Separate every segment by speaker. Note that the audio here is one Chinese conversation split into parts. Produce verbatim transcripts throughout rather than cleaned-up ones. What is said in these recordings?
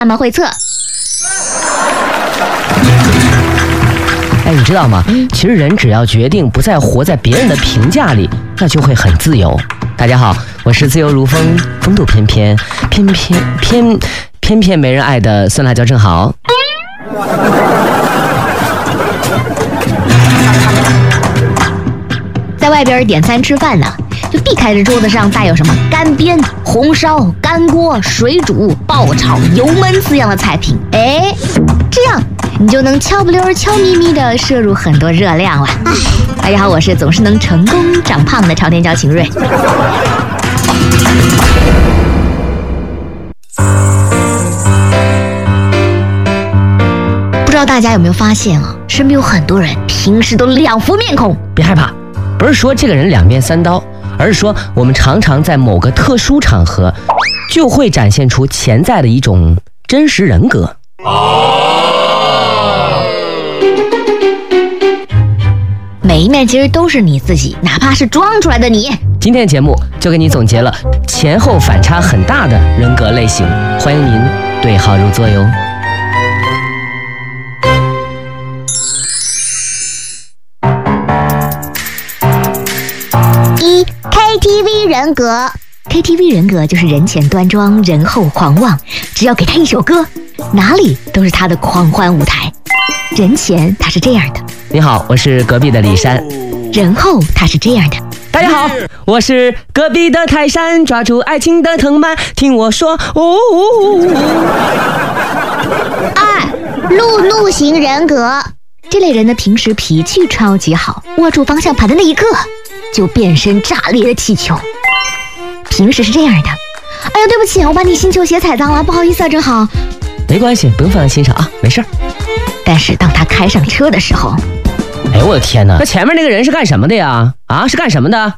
Speaker 1: 妈妈会测。
Speaker 2: 哎，你知道吗？其实人只要决定不再活在别人的评价里，那就会很自由。大家好，我是自由如风，风度翩翩，偏偏偏偏偏没人爱的酸辣椒正好。
Speaker 1: 在外边点餐吃饭呢，就避开这桌子上带有什么干煸、红烧、干锅、水煮、爆炒、油焖四样的菜品。哎，这样你就能悄不溜、悄咪咪的摄入很多热量了。哎，大家好，我是总是能成功长胖的朝天椒秦瑞。不知道大家有没有发现啊，身边有很多人平时都两副面孔。
Speaker 2: 别害怕，不是说这个人两面三刀，而是说我们常常在某个特殊场合就会展现出潜在的一种真实人格。
Speaker 1: 每一面其实都是你自己，哪怕是装出来的你。
Speaker 2: 今天的节目就给你总结了前后反差很大的人格类型，欢迎您对号入座哟。
Speaker 1: 一 K T V 人格 ，K T V 人格就是人前端庄，人后狂妄。只要给他一首歌，哪里都是他的狂欢舞台。人前他是这样的，
Speaker 2: 你好，我是隔壁的李山。
Speaker 1: 人后他是这样的，
Speaker 2: 大家好，我是隔壁的泰山，抓住爱情的藤蔓，听我说，哦。
Speaker 1: 二路怒型人格，这类人呢，平时脾气超级好，握住方向盘的那一刻就变身炸裂的气球。平时是这样的，哎呀，对不起，我把你新球鞋踩脏了，不好意思啊，正好。
Speaker 2: 没关系，不用放在心上啊，没事儿。
Speaker 1: 但是当他开上车的时候，
Speaker 2: 哎呦我的天哪，那前面那个人是干什么的呀？啊，是干什么的？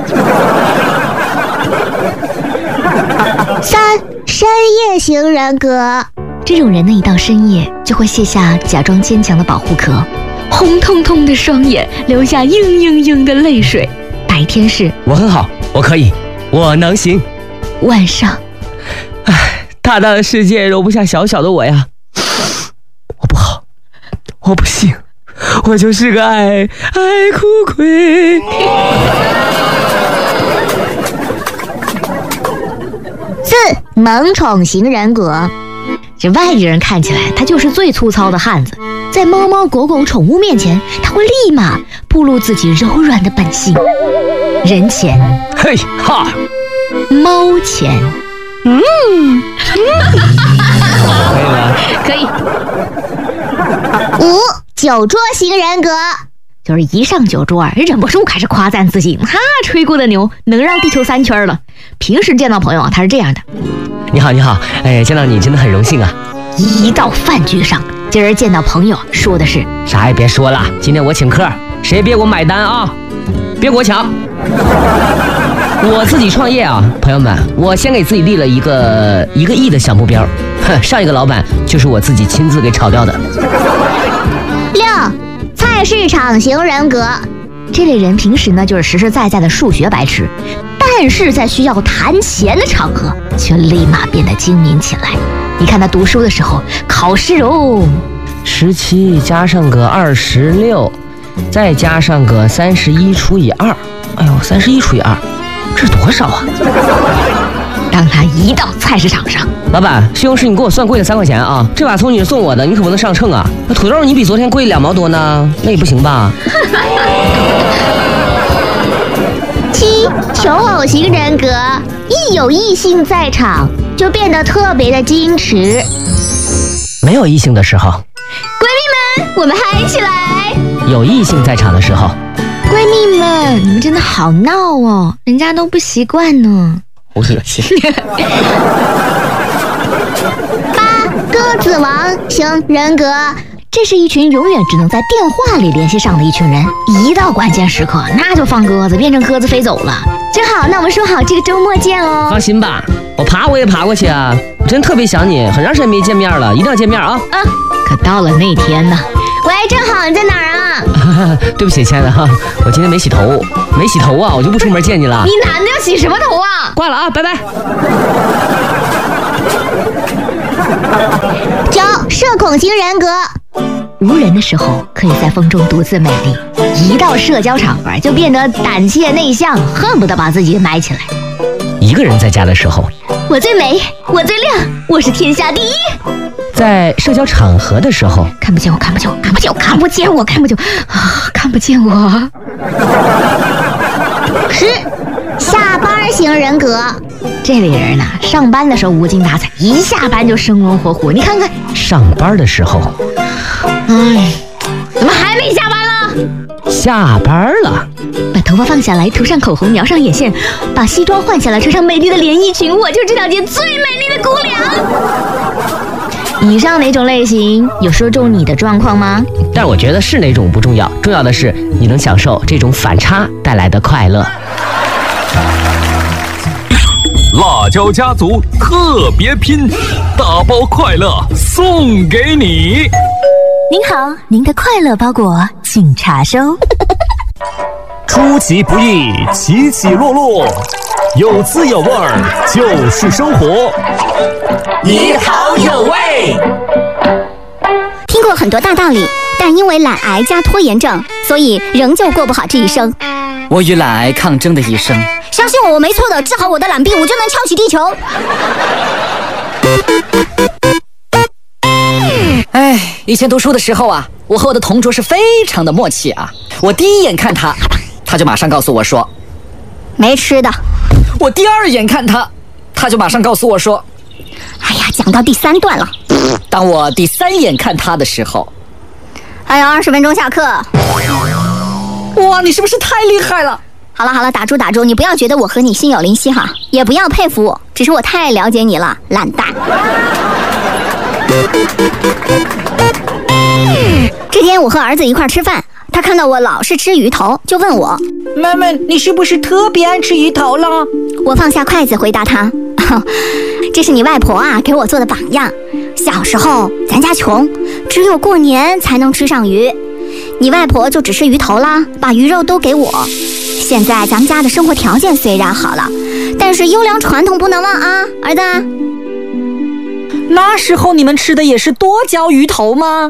Speaker 1: 三深夜型人格，这种人呢，一到深夜就会卸下假装坚强的保护壳，红彤彤的双眼流下嘤嘤嘤的泪水。白天是
Speaker 2: 我很好，我可以，我能行。
Speaker 1: 晚上，
Speaker 2: 唉，大大的世界容不下小小的我呀，我不好，我不行，我就是个爱爱哭鬼。
Speaker 1: 四萌宠型人格，这外地人看起来他就是最粗糙的汉子，在猫猫狗狗宠物面前，他会立马暴露自己柔软的本性。人前，
Speaker 2: 嘿哈，
Speaker 1: 猫前，嗯，
Speaker 2: 可以吗？
Speaker 1: 可以。五酒桌型人格，就是一上酒桌忍不住开始夸赞自己，哈，吹过的牛能绕地球三圈了。平时见到朋友啊，他是这样的，
Speaker 2: 你好你好，哎，见到你真的很荣幸啊。
Speaker 1: 一到饭局上，今儿见到朋友说的是
Speaker 2: 啥也别说了，今天我请客，谁别给我买单啊，别给我抢。我自己创业啊，朋友们，我先给自己立了一个一个亿的小目标，哼，上一个老板就是我自己亲自给炒掉的。
Speaker 1: 六菜市场型人格，这类人平时呢就是实实在在的数学白痴，但是在需要谈钱的场合却立马变得精明起来。你看他读书的时候，考试哦，
Speaker 2: 十七加上个二十六，再加上个三十一除以二，哎呦，三十一除以二，这是多少啊？
Speaker 1: 当他一到菜市场上，
Speaker 2: 老板，西红柿你给我算贵了三块钱啊！这把葱你是送我的，你可不能上秤啊！那土豆你比昨天贵两毛多呢，那也不行吧？
Speaker 1: 七求偶型人格，一有异性在场就变得特别的矜持。
Speaker 2: 没有异性的时候，
Speaker 1: 闺蜜们，我们嗨起来！
Speaker 2: 有异性在场的时候，
Speaker 1: 闺蜜们，你们真的好闹哦，人家都不习惯呢。
Speaker 2: 好恶心。
Speaker 1: 八鸽子王型人格，这是一群永远只能在电话里联系上的一群人，一到关键时刻那就放鸽子，变成鸽子飞走了。正好，那我们说好这个周末见哦。
Speaker 2: 放心吧，我爬我也爬过去啊，我真特别想你，很长时间没见面了，一定要见面啊！
Speaker 1: 啊，可到了那天呢。喂，正好，你在哪儿啊？
Speaker 2: 对不起，亲爱的哈，我今天没洗头，没洗头啊，我就不出门见你了。
Speaker 1: 你男的要洗什么头啊？
Speaker 2: 挂了啊，拜拜。
Speaker 1: 九，社恐型人格。无人的时候可以在风中独自美丽，一到社交场合就变得胆怯内向，恨不得把自己埋起来。
Speaker 2: 一个人在家的时候，
Speaker 1: 我最美，我最亮，我是天下第一。
Speaker 2: 在社交场合的时候，
Speaker 1: 看不见我，看不见我，看不见我，看不见我，看不见我啊，看不见我。十，下班型人格。这类人呢，上班的时候无精打采，一下班就生龙活虎。你看看，
Speaker 2: 上班的时候，
Speaker 1: 哎，怎么还没下班了？
Speaker 2: 下班了，
Speaker 1: 把头发放下来，涂上口红，描上眼线，把西装换下来，穿上美丽的连衣裙，我就是这条街最美丽的姑娘。以上哪种类型有说中你的状况吗？
Speaker 2: 但我觉得是哪种不重要，重要的是你能享受这种反差带来的快乐。
Speaker 3: 辣椒家族特别拼，大包快乐送给你。
Speaker 4: 您好，您的快乐包裹请查收。
Speaker 3: 出其不意，起起落落，有滋有味儿就是生活。
Speaker 5: 你好有味。
Speaker 4: 听过很多大道理，但因为懒癌加拖延症，所以仍旧过不好这一生。
Speaker 5: 我与懒癌抗争的一生，
Speaker 4: 相信我，我没错的，治好我的懒病，我就能翘起地球。
Speaker 5: 哎，以前读书的时候啊，我和我的同桌是非常的默契啊。我第一眼看他，他就马上告诉我说
Speaker 4: 没吃的。
Speaker 5: 我第二眼看他，他就马上告诉我说，
Speaker 4: 哎呀，讲到第三段了。
Speaker 5: 当我第三眼看他的时候，
Speaker 4: 还有二十分钟下课。
Speaker 5: 哇，你是不是太厉害了？
Speaker 4: 好了好了，打住打住，你不要觉得我和你心有灵犀哈，也不要佩服我，只是我太了解你了，懒蛋。这天我和儿子一块吃饭，他看到我老是吃鱼头，就问我，
Speaker 5: 妈妈，你是不是特别爱吃鱼头了？
Speaker 4: 我放下筷子回答他，这是你外婆啊给我做的榜样。小时候咱家穷，只有过年才能吃上鱼，你外婆就只吃鱼头啦，把鱼肉都给我。现在咱们家的生活条件虽然好了，但是优良传统不能忘啊，儿子。
Speaker 5: 那时候你们吃的也是多椒鱼头吗？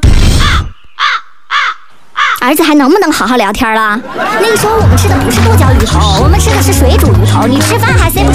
Speaker 4: 儿子还能不能好好聊天了？那个时候我们吃的不是多椒鱼头，我们吃的是水煮鱼头，你吃饭还塞不住